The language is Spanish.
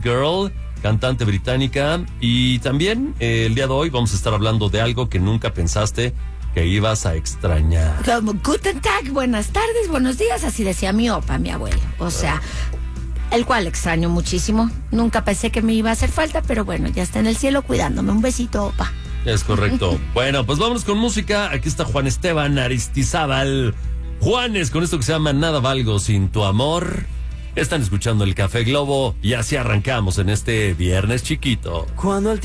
Girl, cantante británica. Y también el día de hoy vamos a estar hablando de algo que nunca pensaste que ibas a extrañar. Como Guten Tag, buenas tardes, buenos días, así decía mi opa, mi abuelo. O sea, el cual extraño muchísimo. Nunca pensé que me iba a hacer falta, pero bueno, ya está en el cielo cuidándome. Un besito, opa. Es correcto. Bueno, pues vámonos con música. Aquí está Juan Esteban Aristizábal Juanes con esto que se llama Nada Valgo Sin Tu Amor. Están escuchando el Café Globo y así arrancamos en este viernes chiquito. Cuando el